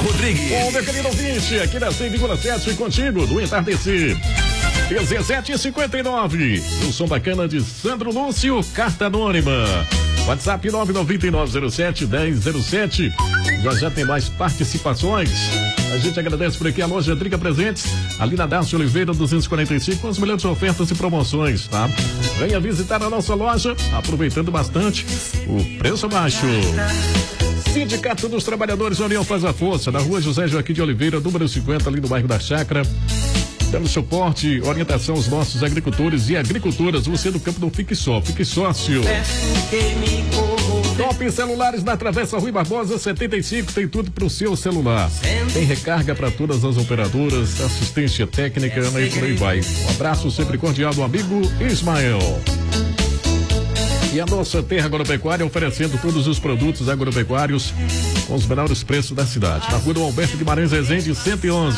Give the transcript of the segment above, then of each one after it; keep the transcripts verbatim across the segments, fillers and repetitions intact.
Rodrigues. Bom, meu querido ouvinte, aqui na cem vírgula sete contigo, do Entardecer. dezessete e cinquenta e nove. O som bacana de Sandro Lúcio, Carta Anônima. WhatsApp nove nove nove zero sete um zero zero sete. Já já tem mais participações. A gente agradece por aqui a loja Drica Presentes, ali na Darcy Oliveira duzentos e quarenta e cinco, com as melhores ofertas e promoções, tá? Venha visitar a nossa loja, aproveitando bastante o preço baixo. Sindicato dos Trabalhadores União Faz a Força, na rua José Joaquim de Oliveira, número cinquenta, ali no bairro da Chácara. Dando suporte, orientação aos nossos agricultores e agricultoras. Você do campo não fique só, fique sócio. Top Celulares na Travessa Rui Barbosa setenta e cinco, tem tudo pro seu celular. Tem recarga para todas as operadoras, assistência técnica, né, e por aí vai. Um abraço sempre cordial do amigo Ismael. E a nossa Terra Agropecuária oferecendo todos os produtos agropecuários com os menores preços da cidade. Na rua do Alberto Guimarães Rezende, cento e onze.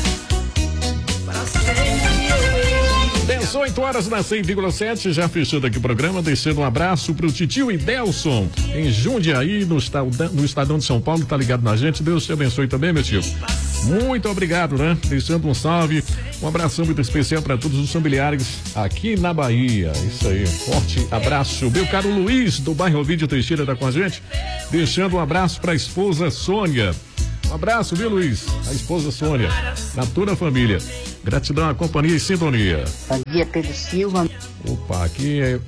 dezoito horas na cem vírgula sete, já fechando aqui o programa, deixando um abraço pro titio Idelson, em Jundiaí, no, estado, no Estadão de São Paulo, tá ligado na gente. Deus te abençoe também, meu tio. Muito obrigado, né? Deixando um salve, um abração muito especial para todos os familiares aqui na Bahia. Isso aí, forte abraço. Meu caro Luiz, do bairro Ovidio Teixeira, tá com a gente. Deixando um abraço para a esposa Sônia. Um abraço, viu, Luiz? A esposa Sônia, na toda a família. Gratidão à companhia e sintonia. Bom dia, Pedro Silva. Opa, aqui é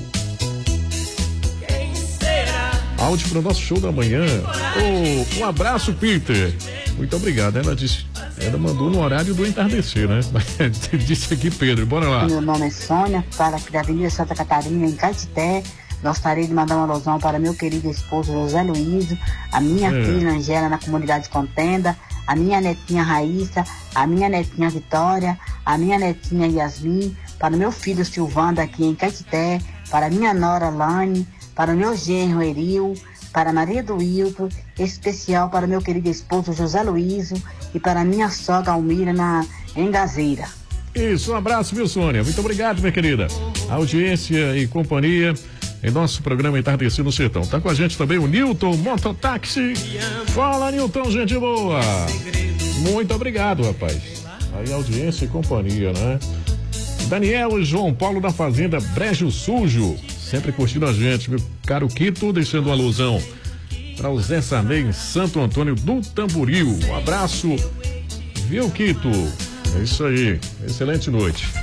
áudio para o nosso show da manhã. Oh, um abraço, Peter. Muito obrigado. Ela disse, ela mandou no horário do entardecer, né? Disse aqui, Pedro. Bora lá. Meu nome é Sônia, fala aqui da Avenida Santa Catarina, em Caetité. Gostaria de mandar uma alusão para meu querido esposo José Luiz, a minha é. filha Angela na comunidade Contenda, a minha netinha Raíssa, a minha netinha Vitória, a minha netinha Yasmin, para meu filho Silvanda aqui em Caetité, para minha nora Lane, para o meu genro Eril, para Maria do Wilton, especial para meu querido esposo José Luiz e para minha sogra Almira na Engazeira. Isso, um abraço, viu, Sônia? Muito obrigado, minha querida. Audiência e companhia em nosso programa Entardecer no Sertão. Tá com a gente também o Newton Mototáxi. Fala, Newton, gente boa. Muito obrigado, rapaz. Aí, audiência e companhia, né? Daniel e João Paulo da Fazenda Brejo Sujo, sempre curtindo a gente, meu caro Quito, deixando uma alusão para o Zé Sarney em Santo Antônio do Tamboril. Um abraço, viu, Quito? É isso aí. Excelente noite.